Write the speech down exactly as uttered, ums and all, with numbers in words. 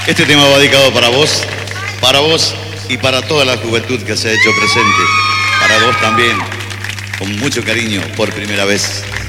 Este tema va dedicado para vos, para vos y para toda la juventud que se ha hecho presente. Para vos también, con mucho cariño, por primera vez.